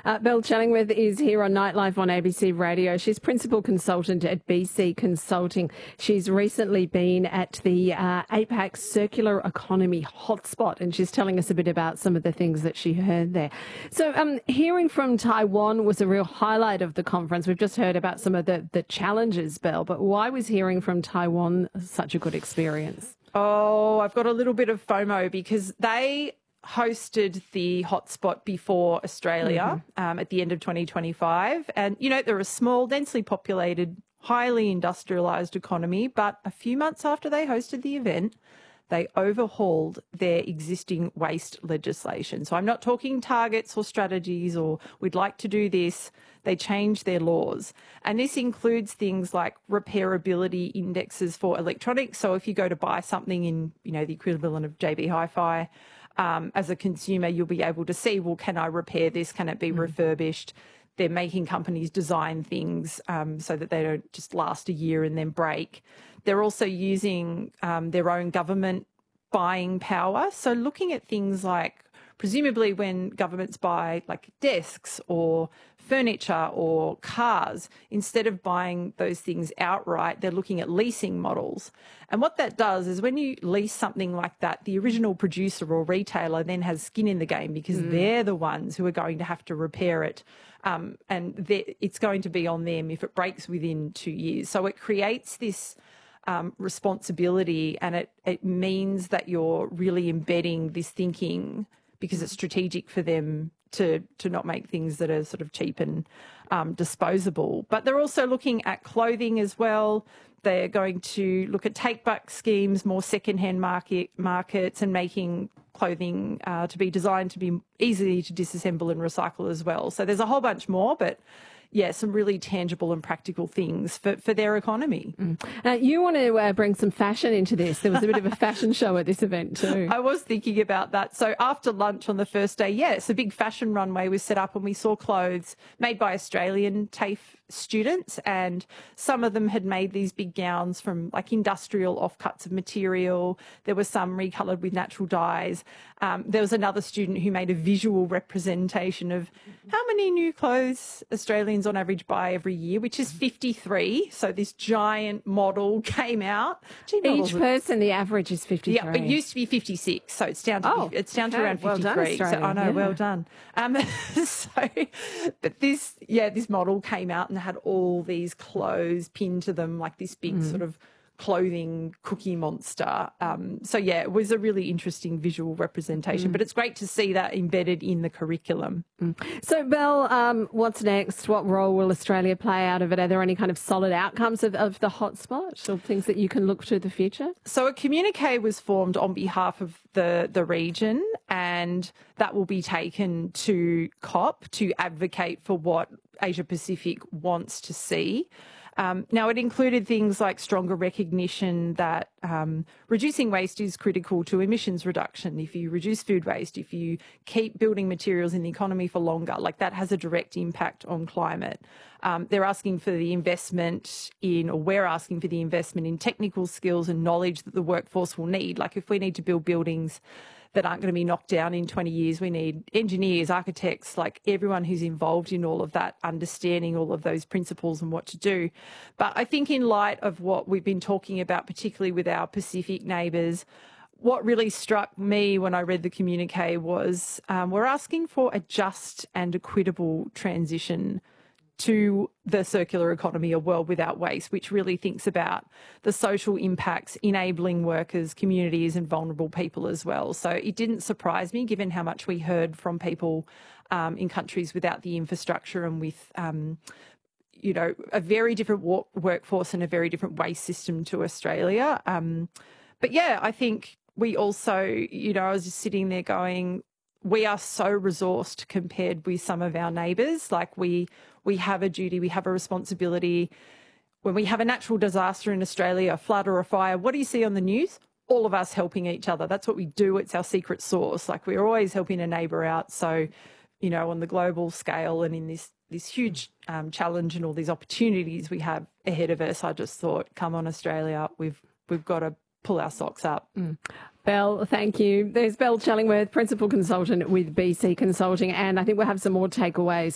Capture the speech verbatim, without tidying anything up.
Uh, Belle Chellingworth is here on Nightlife on A B C Radio. She's principal consultant at B C Consulting. She's recently been at the uh, APAC Circular Economy Hotspot, and she's telling us a bit about some of the things that she heard there. So um, hearing from Taiwan was a real highlight of the conference. We've just heard about some of the, the challenges, Belle, but why was hearing from Taiwan such a good experience? Oh, I've got a little bit of FOMO because they hosted the hotspot before Australia mm-hmm. um, at the end of twenty twenty-five. And, you know, they're a small, densely populated, highly industrialised economy. But a few months after they hosted the event, they overhauled their existing waste legislation. So I'm not talking targets or strategies or we'd like to do this. They changed their laws. And this includes things like repairability indexes for electronics. So if you go to buy something in, you know, the equivalent of J B Hi-Fi, um, as a consumer, you'll be able to see, well, can I repair this? Can it be mm. refurbished? They're making companies design things um, so that they don't just last a year and then break. They're also using um, their own government buying power. So looking at things like, presumably when governments buy like desks or furniture or cars, instead of buying those things outright, they're looking at leasing models. And what that does is when you lease something like that, the original producer or retailer then has skin in the game because mm. they're the ones who are going to have to repair it. Um, and it's going to be on them if it breaks within two years. So it creates this um, responsibility, and it, it means that you're really embedding this thinking because it's strategic for them to to not make things that are sort of cheap and um, disposable. But they're also looking at clothing as well. They're going to look at take-back schemes, more second-hand market markets, and making clothing uh, to be designed to be easy to disassemble and recycle as well. So there's a whole bunch more, but yeah, some really tangible and practical things for, for their economy. Mm. Uh, you want to uh, bring some fashion into this. There was a bit of a fashion show at this event too. I was thinking about that. So after lunch on the first day, yes, a big fashion runway was set up and we saw clothes made by Australian TAFE students, and some of them had made these big gowns from like industrial offcuts of material. There were some recoloured with natural dyes. Um, there was another student who made a visual representation of how many new clothes Australians on average buy every year, which is fifty-three. So this giant model came out. Gee, Each person, the average is fifty-three. Yeah, it used to be fifty-six, so it's down to oh, it's down okay. to around fifty-three. Well done, Australia. So I know, yeah. well done. Um, so, but this, yeah, this model came out and had all these clothes pinned to them, like this big mm. sort of clothing cookie monster. Um, so, yeah, it was a really interesting visual representation, mm. but it's great to see that embedded in the curriculum. Mm. So, Belle, um, what's next? What role will Australia play out of it? Are there any kind of solid outcomes of, of the hotspot or things that you can look to the future? So a communique was formed on behalf of the, the region, and that will be taken to COP to advocate for what Asia Pacific wants to see. Um, now, it included things like stronger recognition that um, reducing waste is critical to emissions reduction. If you reduce food waste, if you keep building materials in the economy for longer, like that has a direct impact on climate. Um, they're asking for the investment in, or we're asking for the investment in technical skills and knowledge that the workforce will need. Like if we need to build buildings that aren't going to be knocked down in twenty years. We need engineers, architects, like everyone who's involved in all of that, understanding all of those principles and what to do. But I think in light of what we've been talking about, particularly with our Pacific neighbours, what really struck me when I read the communique was um, we're asking for a just and equitable transition to the circular economy, a world without waste, which really thinks about the social impacts, enabling workers, communities and vulnerable people as well. So it didn't surprise me, given how much we heard from people um, in countries without the infrastructure and with, um, you know, a very different work workforce and a very different waste system to Australia. Um, but yeah, I think we also, you know, I was just sitting there going, we are so resourced compared with some of our neighbours. Like we we have a duty, we have a responsibility. When we have a natural disaster in Australia, a flood or a fire, what do you see on the news? All of us helping each other. That's what we do. It's our secret sauce. Like we're always helping a neighbour out. So, you know, on the global scale and in this this huge um, challenge and all these opportunities we have ahead of us, I just thought, come on, Australia, we've we've got to pull our socks up. Mm. Belle, thank you. There's Belle Chellingworth, Principal Consultant with B C Consulting, and I think we'll have some more takeaways